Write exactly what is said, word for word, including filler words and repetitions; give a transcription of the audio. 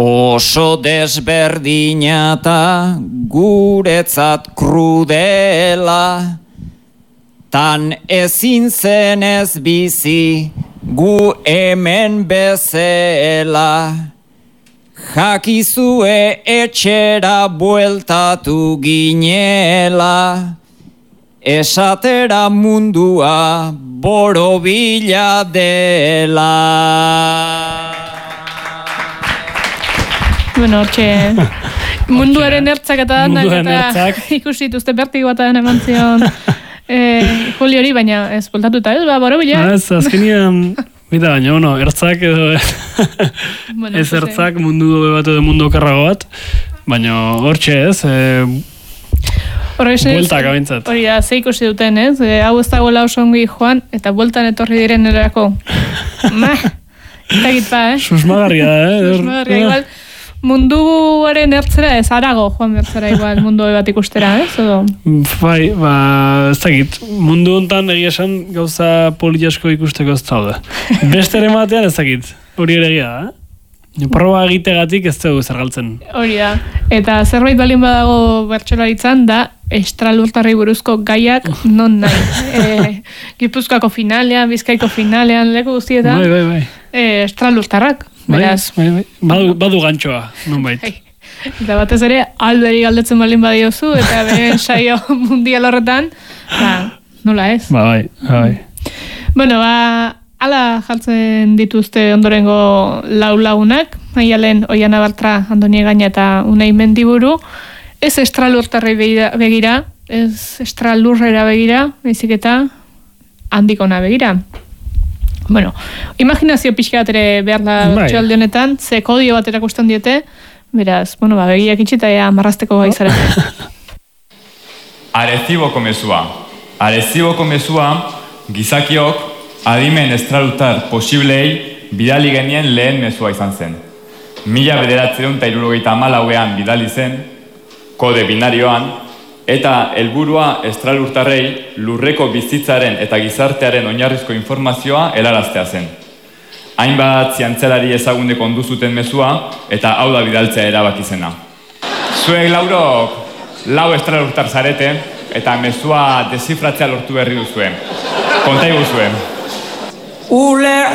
Oso desberdina ta guretzat krudela, tan ezin zenez bizi gu hemen bezela. Jakizue etxera bueltatu ginela, esatera mundua borobila dela. Bueno, hortxe, munduaren ertzak eta danak eta ikusi dituzte bertigo batean eman zion eh, Julio hori, baina ez bultatuta, ez, ba, borobila. Ez, azkenian, bita baina, bueno, ertzak edo bueno, ez ertzak mundu bat edo mundu okerrago bat, baina hortxe ez, e, bueltak abintzat. Hori da, ze ikusi duten, ez? E, hau ez dagoela oso ongi joan, eta bueltan etorri diren erako. Ma, eta gitpa, eh? Susmagarria, eh? Susmagarria, igual. Munduaren ertzera ez arago joan bertzera igual mundu bat ikustera, ez? Edo? Bai, ba, ez dakit, mundu hontan egia esan gauza politiasko ikusteko ez daude. Beste ere batean ez dakit, hori ere egia da, eh? Proba egitegatik ez dugu zergaltzen. Hori da, eta zerbait balin badago bertsolaritzan da estralurtarrei buruzko gaiak non nahi. E, Gipuzkoako finalean, Bizkaiko finalean, leku guztietan, bai, bai, bai. E, estralurtarrak. Beraz, bai, bai, bai. Badu, badu gantxoa, non bait. Eta batez ere, alberi galdetzen balin badiozu, eta beren saio mundial horretan, ba, nola ez? Ba, bai, bai. Bueno, ba, ala jartzen dituzte ondorengo lau lagunak, Maialen Oiana Bartra, Andoni Egaña eta Unai Mendiburu, ez estralurtarrei begira, ez estralurrera begira, baizik eta handikona begira. Bueno, imaginazio pixka bat ere behar da txalde honetan, ze kodio bat erakusten diete, beraz, bueno, ba, begiak itxita ea marrazteko gaizarete. Areziboko mezua. Areziboko mezua, gizakiok, adimen estralutar posiblei bidali genien lehen mezua izan zen. Mila bederatzeron eta hirurogeita hamalauean bidali zen, kode binarioan, eta helburua estralurtarrei lurreko bizitzaren eta gizartearen oinarrizko informazioa helaraztea zen. Hainbat zientzialari ezagunde kondu zuten mezua eta hau da bidaltzea erabaki zena. Zuek laurok lau estralurtar zarete eta mezua desifratzea lortu berri duzuen. Konta iguzuen.